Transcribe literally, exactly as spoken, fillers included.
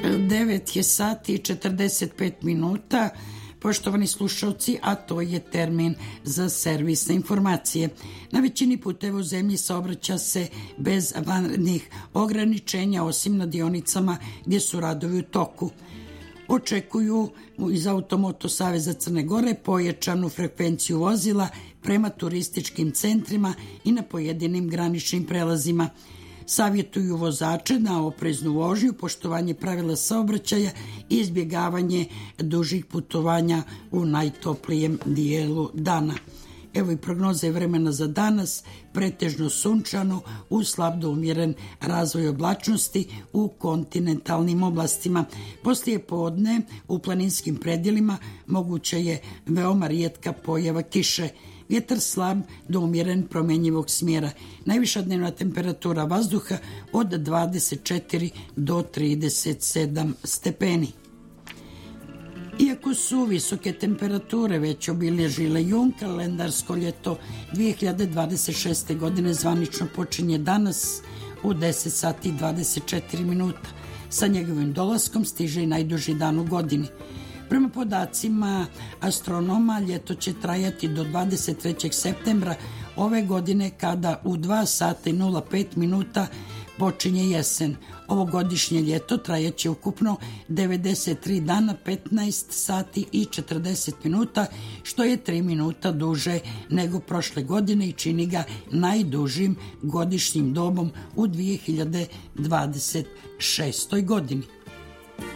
devet je sati i četrdeset pet minuta, poštovani slušalci, a to je termin za servisne informacije. Na većini puteva u zemlji saobraća se bez vanrednih ograničenja, osim na dionicama gdje su radovi u toku. Očekuju iz Automoto Saveza Crne Gore pojačanu frekvenciju vozila prema turističkim centrima i na pojedinim graničnim prelazima. Savjetuju vozače na opreznu vožnju, poštovanje pravila saobraćaja i izbjegavanje dužih putovanja u najtoplijem dijelu dana. Evo i prognoze vremena za danas, pretežno sunčano, uz slab do umjeren razvoj oblačnosti u kontinentalnim oblastima. Poslije podne u planinskim predjelima moguća je veoma rijetka pojava kiše. Vjetar slab do umjeren promjenjivog smjera. Najviša dnevna temperatura vazduha od dvadeset četiri do trideset sedam stepeni. Iako su visoke temperature već obilježile jun, kalendarsko ljeto dvije hiljade dvadeset šeste. godine zvanično počinje danas u deset sati i dvadeset četiri minuta. Sa njegovim dolaskom stiže i najduži dan u godini. Prema podacima astronoma, ljeto će trajati do dvadeset trećeg septembra ove godine, kada u dva sata i nula pet minuta počinje jesen. Ovogodišnje ljeto trajaće ukupno devedeset tri dana, petnaest sati i četrdeset minuta, što je tri minuta duže nego prošle godine i čini ga najdužim godišnjim dobom u dvije hiljade dvadeset šestoj. godini.